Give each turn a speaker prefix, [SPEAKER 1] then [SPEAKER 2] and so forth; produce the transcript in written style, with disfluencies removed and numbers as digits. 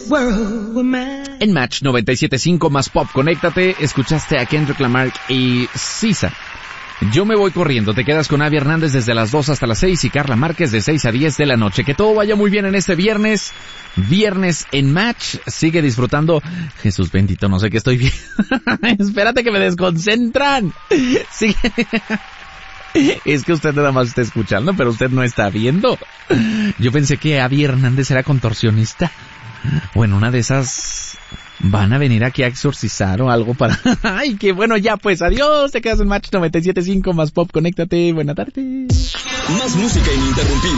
[SPEAKER 1] En Match 97.5 más Pop, conéctate, escuchaste a Kendrick Lamar y SZA. Yo me voy corriendo, te quedas con Abby Hernández desde las 2 hasta las 6 y Carla Márquez de 6 a 10 de la noche. Que todo vaya muy bien en este viernes en Match. Sigue disfrutando. Jesús bendito, no sé qué estoy viendo. Espérate que me desconcentran. Sigue. Es que usted nada más está escuchando, pero usted no está viendo. Yo pensé que Abby Hernández era contorsionista. Bueno, una de esas van a venir aquí a exorcizar o algo para... Ay, qué bueno, ya pues, adiós. Te quedas en Match 97.5 más Pop, conéctate. Buena tarde.
[SPEAKER 2] Más música ininterrumpida.